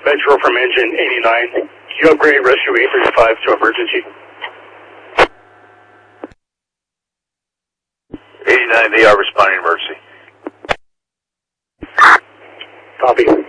Metro from engine 89. Can you upgrade rescue 835 to emergency? 89, they are responding emergency. Copy.